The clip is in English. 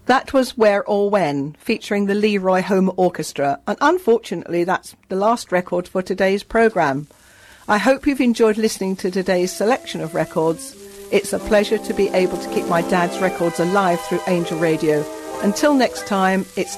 That was Where or When, featuring the Leroy Home Orchestra, and unfortunately that's the last record for today's programme. I hope you've enjoyed listening to today's selection of records. It's a pleasure to be able to keep my dad's records alive through Angel Radio. Until next time, it's